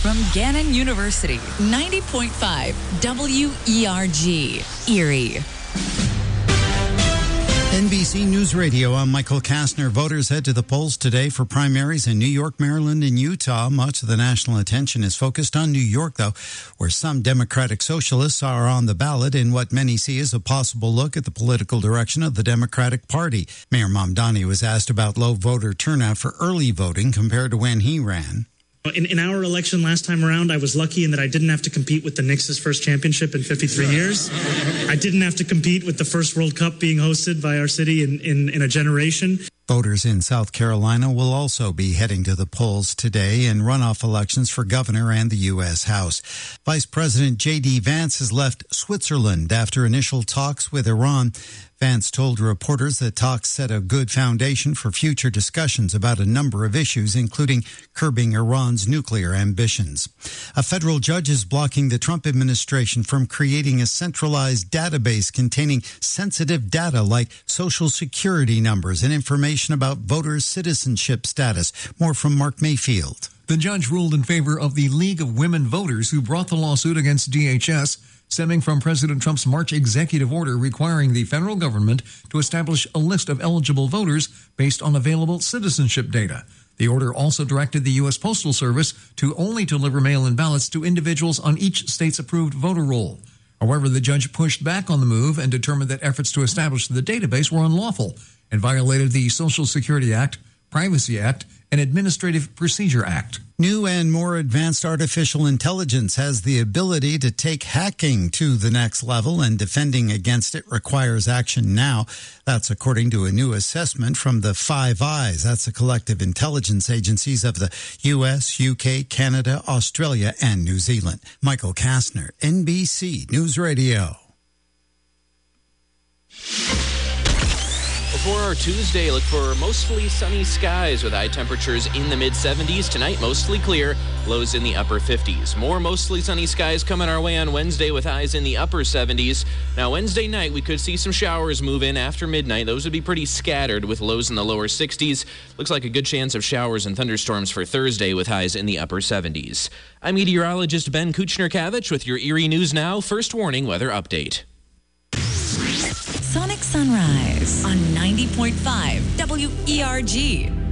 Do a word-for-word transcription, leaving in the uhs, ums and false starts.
from Gannon University, ninety point five W E R G, Erie. N B C News Radio, I'm Michael Kastner. Voters head to the polls today for primaries in New York, Maryland, and Utah. Much of the national attention is focused on New York, though, where some Democratic socialists are on the ballot in what many see as a possible look at the political direction of the Democratic Party. Mayor Mamdani was asked about low voter turnout for early voting compared to when he ran. In, in our election last time around, I was lucky in that I didn't have to compete with the Knicks' first championship in fifty-three years. I didn't have to compete with the first World Cup being hosted by our city in, in, in a generation. Voters in South Carolina will also be heading to the polls today in runoff elections for governor and the U S. House. Vice President J D. Vance has left Switzerland after initial talks with Iran. Vance told reporters that talks set a good foundation for future discussions about a number of issues, including curbing Iran's nuclear ambitions. A federal judge is blocking the Trump administration from creating a centralized database containing sensitive data like Social Security numbers and information about voters' citizenship status. More from Mark Mayfield. The judge ruled in favor of the League of Women Voters who brought the lawsuit against D H S, stemming from President Trump's March executive order requiring the federal government to establish a list of eligible voters based on available citizenship data. The order also directed the U S. Postal Service to only deliver mail-in ballots to individuals on each state's approved voter roll. However, the judge pushed back on the move and determined that efforts to establish the database were unlawful and violated the Social Security Act, Privacy Act, and Administrative Procedure Act. New and more advanced artificial intelligence has the ability to take hacking to the next level, and defending against it requires action now. That's according to a new assessment from the Five Eyes. That's the collective intelligence agencies of the U S, U K, Canada, Australia, and New Zealand. Michael Kastner, N B C News Radio. For our Tuesday, look for mostly sunny skies with high temperatures in the mid seventies. Tonight, mostly clear, lows in the upper fifties. More mostly sunny skies coming our way on Wednesday with highs in the upper seventies. Now, Wednesday night, we could see some showers move in after midnight. Those would be pretty scattered with lows in the lower sixties. Looks like a good chance of showers and thunderstorms for Thursday with highs in the upper seventies. I'm meteorologist Ben Kuchner-Kavich with your Erie News Now First Warning Weather Update. Sonic Sunrise on ninety point five W E R G.